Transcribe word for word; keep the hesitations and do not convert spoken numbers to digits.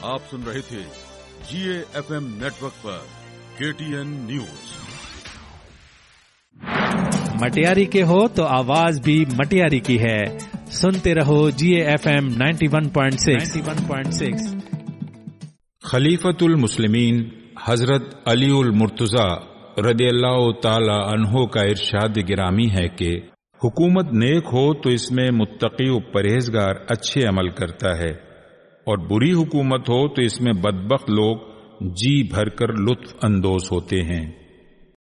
आप सुन रहे थे जीए एफएम नेटवर्क पर केटीएन न्यूज। मटियारी के हो तो आवाज भी मटियारी की है। सुनते रहो जीए FM ninety one point six. खलीफतुल मुस्लिमीन हजरत अलीउल मुर्तज़ा रदियल्लाहु ताला अन्हो का इरशाद गिरामी है कि हुकूमत नेक हो तो इसमें मुत्तकी व परहेजगार अच्छे अमल करता है, और बुरी हुकूमत हो तो इसमें बदबख्त लोग जी भरकर लुत्फ अंदोज होते हैं।